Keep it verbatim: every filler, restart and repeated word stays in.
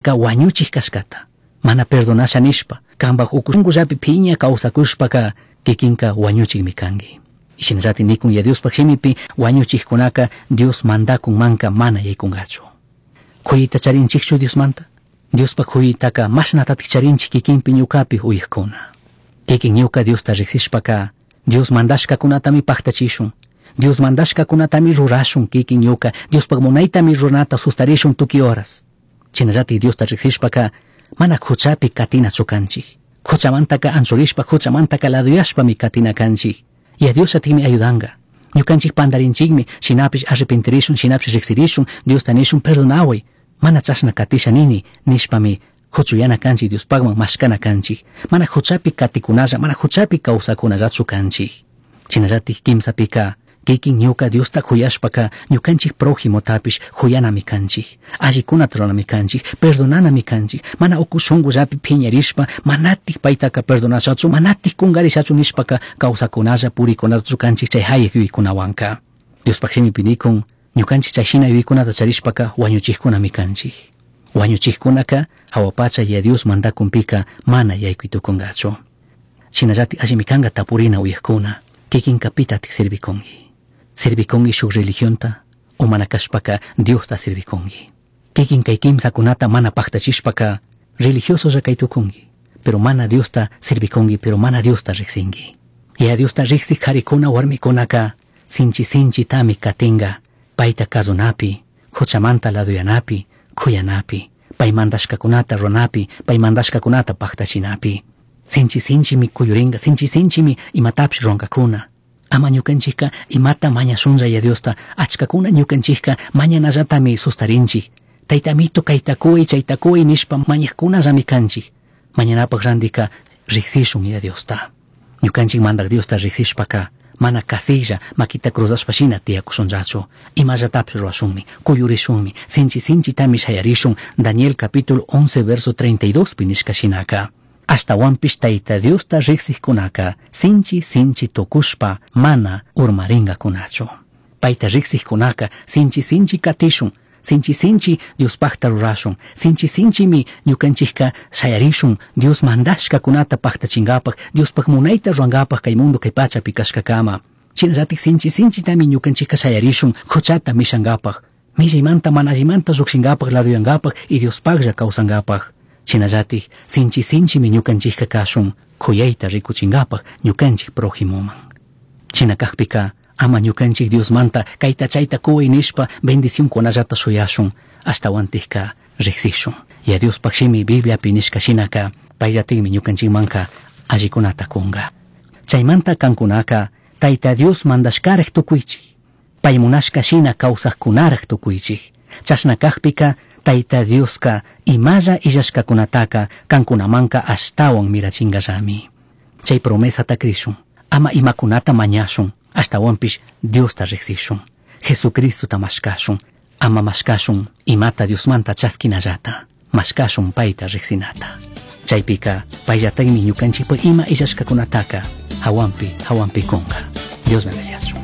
ñukanchikka wañuchik kashkata mana perdonasha nishpa kanpak ukushunkullapi phiña kawsakushpaka kikinka wañuchikmi kanki. Ishinallatik nikun ya Diospak shimipi wañuchikkunaka Dios mandakunmanka mana yaykungachu. Khuyita charinchikchu Diosmanta? Diospak khuyitaka mashnatatik charinchik kikinpi ñukapi uyikkuna. Kikin ñuka Diosta riksishpaka Dios mandashkakunatami paktachishun. Dios mandashkakunatami rurashun kikin ñuka Diospak munaytami runata sustarishun tuki horas. Chinallatik Diosta riksishpaka mana khuchapi katinachu kanchik. Khuchamantaka anchurishpa khuchamantaka laduyashpami katina kanchik. Y a Dios atimi ayudanga. Ñukanchik pandarinchikmi shinapish arrepentirishun shinapish riksirishun Diosta nishun perdonaway. Mana chashna katisha nini nishpami khuchuyana kanchik Diospakman mashkana kanchik. Mana khuchapi katikunalla mana khuchapi kawsakunallachu kanchik. Chinallatik kimsapika kikin ñuka Diosta khuyashpaka ñukanchik prójimotapish khuyanami kanchik. Allikunata ruranami kanchik, perdonanami kanchik. Mana ukushunkullapi phiñarishpa manatik paytaka perdonashachu manatik kungarishachu nishpaka kawsakunalla purikunallachu kanchik chay hayiq yuykunawanka. Diospak shimipi nikun ñukanchik chayhina yuykunata charishpaka wañuchikkunami kanchik. Wañuchikkunaka hawapacha ya Dios mandakunpika mana yaykuytukungachu. Shinallatik allimi kanka tapurina uyikkuna kikinka pitatik sirvikunki. Sirvikunki shuk religionta o mana kashpaka Diosta sirvikunki. Kikin kay kimsakunata mana paktachishpaka religiosolla kaytukunki. Pero mana Diosta sirvikunki pero mana Diosta riksinki. Ya Diosta riksik karikuna warmikunaka sinchi sinchi tami katinga payta kazunapi, khuchamanta laduyanapi, khuyanapi, pay mandashkakunata runapi, pay mandashkakunata paktachinapi. Sinchi sinchimi kuyuringa, sinchi sinchimi imatapish ronkakuna. Ama ñukanchikka imata mañashunlla ya Diosta achkakuna ñukanchikka mañanallatami sustarinchik. Taytamito kaytakuy chaytakuy nishpa mañaqkunallami kanchik. Mañanapak randika riksishun ya Diosta. Ñukanchik mandak Diosta riksishpaka mana kasilla makita cruzashpashina tiyakushunllachu. Imallatapish ruwashunmi, kuyurishunmi, sinchi sinchi tami shayarishun Daniel capítulo once verso treinta y dos pi nishkashinaka. Hasta wampish tayta Diosta riksijkunaka sinchi sinchi tokushpa mana urmaringa kunachu. Payta riksijkunaka sinchi sinchi katishun, sinchi sinchi Diospakta rurashun, sinchi sinchimi ñukanchikka shayarishun Dios mandashka kunata paktachingapak, Diospak munayta ruangapak kay mundo kay pachapi kashkakama. Chinallatik sinchi sinchi tami ñukanchikka shayarishun khuchata mishangapak, millaymanta mana allimanta llukshingapak laduyangapak y Diospaklla kawsangapak. Chinallatik sinchi sinchimi ñukanchikka kashun khuyayta rikuchingapak ñukanchik prójimoman. Chinakakpika ama ñukanchik Diosmanta kayta chayta kuway nishpa bendición kunallata shuyashun hasta wantikka riksishun. Ya Diospak shimi Bibliapi nishkashinaka payllatikmi ñukanchikmanka allikunata kunga. Chaymanta kankunaka tayta Dios mandashkaraq tukuychik. Pay munashkashina kawsaqkunaraq tukuychik. Chashnakakpika tayta Dioska imalla illashkakunataka kankunamanka ashtawan mirachingallami. Chay promesata krishun. Ama imakunata mañashun. Ashtawanpish Diosta riksishun. Jesucristota mashkashun. Ama mashkashun imata Diosmanta chaskinallata. Mashkashun payta riksinata. Chaypika payllatakmi ñukanchikpa ima illashkakunataka hawanpi hawanpi kunga. Dios bendeciachu.